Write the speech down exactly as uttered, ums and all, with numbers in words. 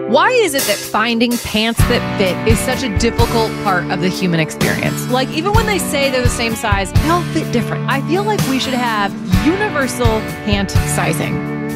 Why is it that finding pants that fit is such a difficult part of the human experience? Like, even when they say they're the same size, they all fit different. I feel like we should have universal pant sizing.